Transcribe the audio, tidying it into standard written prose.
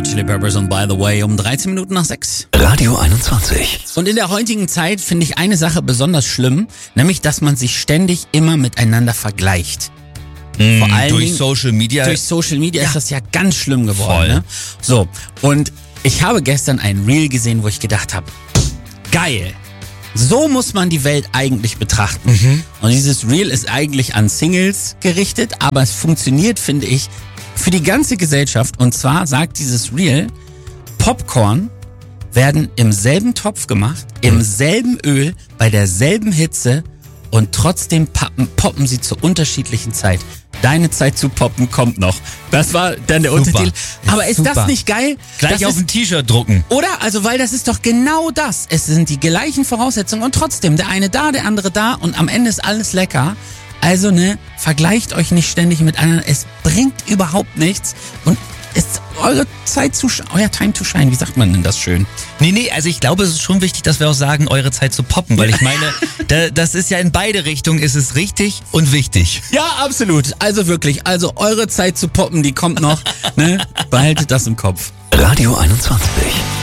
Chili Peppers und By the Way um 13 Minuten nach 6. Radio 21. Und in der heutigen Zeit finde ich eine Sache besonders schlimm, nämlich, dass man sich ständig immer miteinander vergleicht. Vor allen Durch Dingen Social Media. durch Social Media Ja. ist das ja ganz schlimm geworden. Voll. Ne? So, und ich habe gestern ein Reel gesehen, wo ich gedacht habe, geil. So muss man die Welt eigentlich betrachten. Und dieses Reel ist eigentlich an Singles gerichtet, aber es funktioniert, finde ich, für die ganze Gesellschaft. Und zwar sagt dieses Reel, Popcorn werden im selben Topf gemacht, im selben Öl, bei derselben Hitze und trotzdem poppen sie zur unterschiedlichen Zeit. Deine Zeit zu poppen kommt noch. Das war dann der Super. Untertitel. Aber ist Super. das nicht geil? Gleich Das auf ist, ein T-Shirt drucken. oder? Also, weil das ist doch genau das. Es sind die gleichen Voraussetzungen und trotzdem der eine da, der andere da und am Ende ist alles lecker. Also, vergleicht euch nicht ständig mit anderen. Es bringt überhaupt nichts und ist euer Time to shine. Wie sagt man denn das schön? Nee, also ich glaube, es ist schon wichtig, dass wir auch sagen, eure Zeit zu poppen, weil ich meine, das ist ja in beide Richtungen, ist es richtig und wichtig. Ja, absolut. Also wirklich. Also eure Zeit zu poppen, die kommt noch. Behaltet das im Kopf. Radio 21.